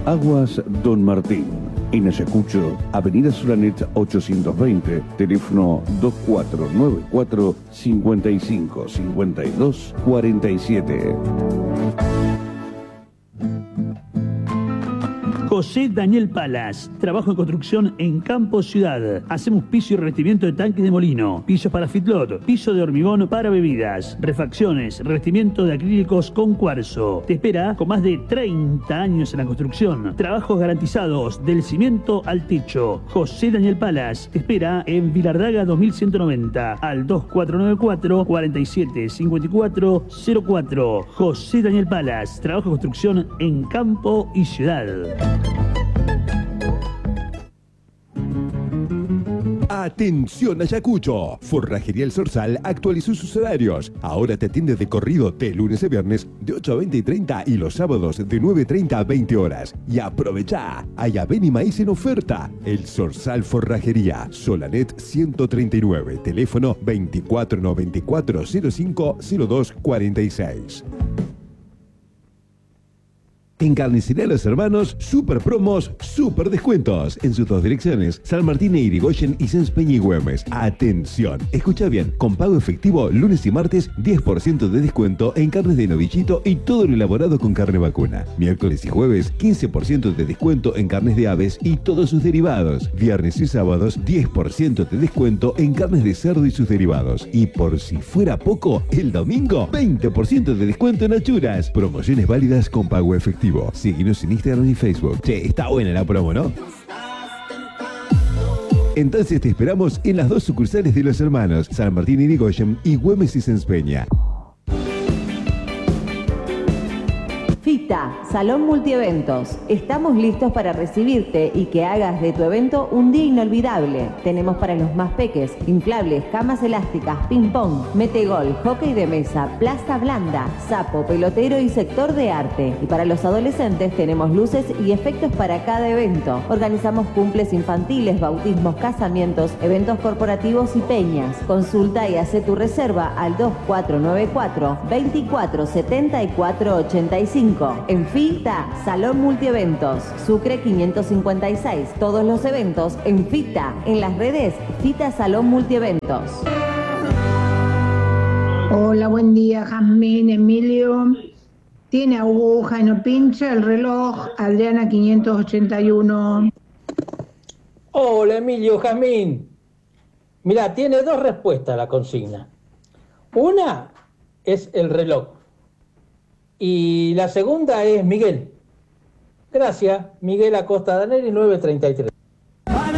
Aguas Don Martín, en Ayacucho, Avenida Solanet 820, teléfono 2494 55 52 47. José Daniel Palas, trabajo en construcción en Campo Ciudad. Hacemos piso y revestimiento de tanques de molino, pisos para fitlot, piso de hormigón para bebidas, refacciones, revestimiento de acrílicos con cuarzo. Te espera con más de 30 años en la construcción. Trabajos garantizados del cimiento al techo. José Daniel Palas te espera en Vilardaga 2190 al 2494 47 54 04. José Daniel Palas, trabajo de construcción en Campo y Ciudad. Atención Ayacucho, Forrajería El Zorzal actualizó sus horarios. Ahora te atiende de corrido de lunes a viernes de 8 a 20 y 30 y los sábados de 9:30 a 20 horas. Y aprovecha, hay avena y maíz en oferta. El Zorzal Forrajería, Solanet 139, teléfono 2494 05 02 46. En Carnicería Los Hermanos, super promos, super descuentos. En sus dos direcciones, San Martín e Irigoyen y Sens Peña y Güemes. Atención, escucha bien, con pago efectivo, lunes y martes, 10% de descuento en carnes de novillito y todo lo elaborado con carne vacuna. Miércoles y jueves, 15% de descuento en carnes de aves y todos sus derivados. Viernes y sábados, 10% de descuento en carnes de cerdo y sus derivados. Y por si fuera poco, el domingo, 20% de descuento en achuras. Promociones válidas con pago efectivo. Síguenos en Instagram y Facebook. Che, está buena la promo, ¿no? Entonces te esperamos en las dos sucursales de Los Hermanos, San Martín y Irigoyen y Güemes y Sens Peña. FITA, Salón Multieventos. Estamos listos para recibirte y que hagas de tu evento un día inolvidable. Tenemos para los más peques, inflables, camas elásticas, ping-pong, metegol, hockey de mesa, plaza blanda, sapo, pelotero y sector de arte. Y para los adolescentes tenemos luces y efectos para cada evento. Organizamos cumples infantiles, bautismos, casamientos, eventos corporativos y peñas. Consulta y hace tu reserva al 2494 24 74 85. En FITA, Salón Multieventos, Sucre 556. Todos los eventos en FITA. En las redes, FITA Salón Multieventos. Hola, buen día, Jazmín, Emilio. Tiene aguja y no pincha el reloj. Adriana 581. Hola, Emilio, Jazmín. Mirá, tiene dos respuestas a la consigna. Una es el reloj. Y la segunda es Miguel. Gracias, Miguel Acosta Daneri, 933.